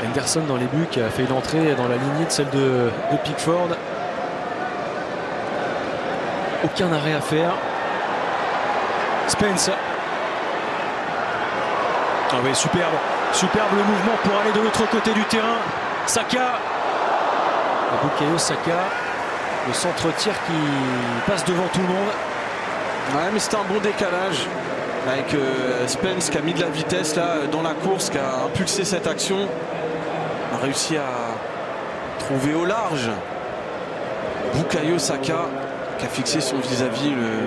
Henderson dans les buts qui a fait une entrée dans la lignée de celle de Pickford. Aucun arrêt à faire. Spence. Ah oui, superbe le mouvement pour aller de l'autre côté du terrain. Saka. Bukayo Saka. Le centre-tir qui passe devant tout le monde. Ouais, mais c'était un bon décalage avec Spence qui a mis de la vitesse là dans la course, qui a impulsé cette action, a réussi à trouver au large Bukayo Saka qui a fixé son vis-à-vis le